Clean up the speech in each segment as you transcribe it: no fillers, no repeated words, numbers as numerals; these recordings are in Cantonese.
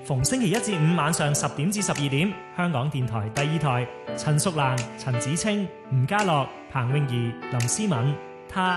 逢星期一至五晚上10點至12點，香港電台第2台，陳淑蘭、陳子清、吳家樂、彭詠儀、林思敏，他。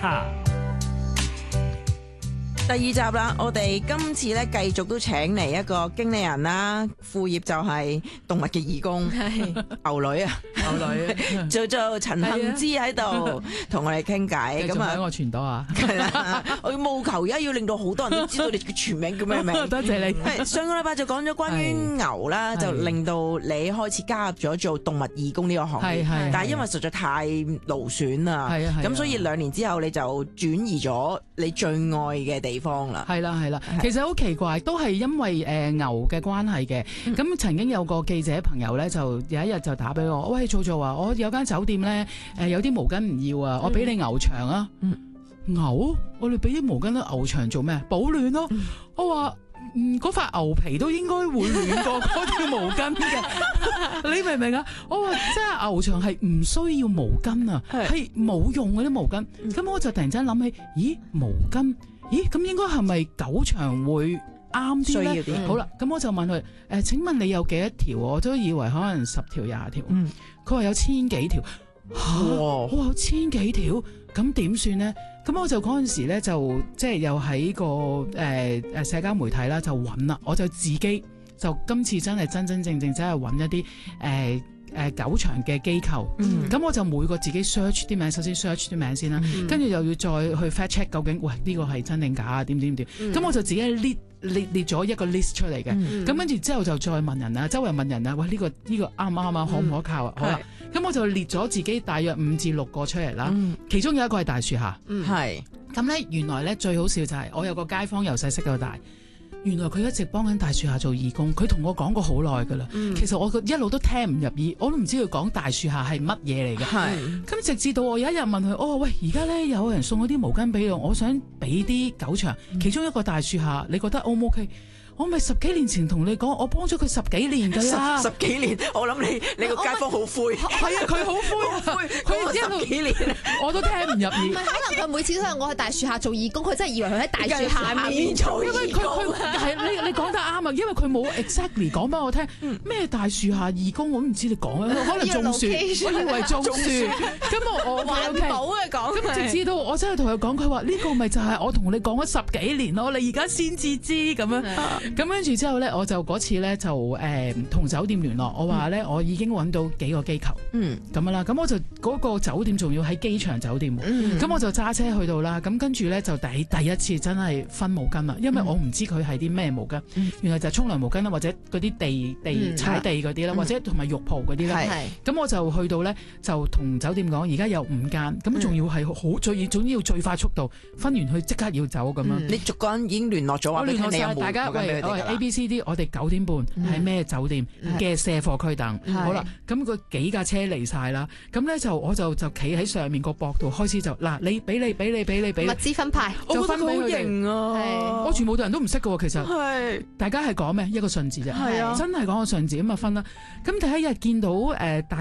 第2集啦，我哋今次咧繼續都請嚟一個經理人啦，副業就係動物嘅義工，牛女啊，做陳幸芝喺度同我哋傾偈。咁啊，我傳到啊， 係啦，我要務求而家要令到好多人都知道你嘅全名叫咩名。 多謝你。 上個禮拜就講咗關於牛啦，就令到你開始加入咗做動物義工呢個行業。但係因為實在太勞損啦，咁所以2年之後你就轉移咗你最愛嘅地方啦。 係啦，其實好奇怪，都係因為牛嘅關係嘅。咁曾經有個記者朋友咧，就有一日就打俾我，喂，做啊，我有間酒店咧，有啲毛巾唔要啊，我俾你牛場啊。牛？我哋俾啲毛巾都牛場做咩？保暖咯。我話嗰塊牛皮都應該會暖過嗰條毛巾嘅。你明唔明啊？我話即係牛場係唔需要毛巾啊，係冇用嗰啲毛巾。咁我就突然間諗起，咦，毛巾？咦，咁應該係咪狗場會啱啲咧？好啦，咁我就問佢，請問你有幾多條？我都以為可能10條20條。佢話有1000幾條。我話有1000幾條，咁點算咧？咁我就嗰陣時咧就即係又喺個社交媒體啦，就揾啦。我就自己就今次真係真正真係揾一啲狗場嘅機構，咁我就每個自己 search 啲名，首先 search 啲名先啦，跟住又要再去 fact check 究竟，喂，呢個係真定假啊？點，咁我就自己列咗一個 list 出嚟嘅，咁跟住之後就再問人啊，周圍問人啊，喂，呢個啱唔啱啊？可唔可靠啊？好啦，咁我就列咗自己大約5至6個出嚟啦，其中有一個係大樹下，咁咧原來咧最好笑就係我有個街坊由細識到大。原來佢一直幫緊大樹下做義工，佢同我講過好耐㗎啦。其實我一路都聽唔入耳，我都唔知佢講大樹下係乜嘢嚟嘅。咁直至到我有一日問佢，喂，而家咧有人送嗰啲毛巾俾我，我想俾啲狗場，其中一個大樹下，你覺得 O 唔 OK？我咪10幾年前同你講，我幫咗佢10幾年㗎啦。 10幾年，我諗你個街坊好灰。 係啊，佢好灰，佢10幾年，我都聽唔入耳。 唔係，可能佢每次都係我喺大樹下做義工，佢真係以為佢喺大樹下面做義工。 因為佢係你講得啱啊，因為佢冇 exactly 講俾我聽咩大樹下義工，我都唔知你講咩，可能種樹，我以為種樹。咁我環保嘅講。 咁直至到我真係同佢講，佢話呢個咪就係我同你講咗10幾年咯，你而家先至知咁樣。咁跟住之後咧，我就嗰次咧就同酒店聯絡，我話咧我已經揾到幾個機構，咁樣啦。咁我就嗰個酒店仲要喺機場酒店，咁我就揸車去到啦。咁跟住咧就第一次真係分毛巾啦，因為我唔知佢係啲咩毛巾，原來就係沖涼毛巾啦，或者嗰啲地踩地嗰啲啦，或者同埋浴袍嗰啲啦。咁我就去到咧就同酒店講，而家有5間，咁仲要係好總之要最快速度分完去即刻要走咁樣。 你逐個人已經聯絡咗話俾你聽， 大家喂。ABCD， 我哋9點半係咩酒店嘅卸貨區等，好啦，咁佢幾架車嚟晒啦，咁咧我就企喺上面個膊度開始就嗱，你俾你物資分派， 就分俾佢哋。 好型啊！ 我全部人都唔識㗎喎，其實大家係講咩一個順字啫，真係講個順字咁啊分啦。咁第一日見到大